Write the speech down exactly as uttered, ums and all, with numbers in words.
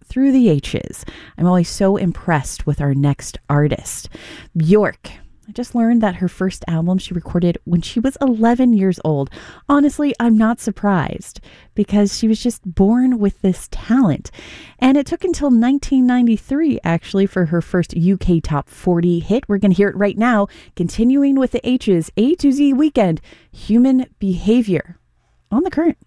through the H's. I'm always so impressed with our next artist. Bjork. I just learned that her first album she recorded when she was eleven years old. Honestly, I'm not surprised because she was just born with this talent. And it took until nineteen ninety-three, actually, for her first U K Top forty hit. We're going to hear it right now. Continuing with the H's, A to Z Weekend, Human Behavior on The Current.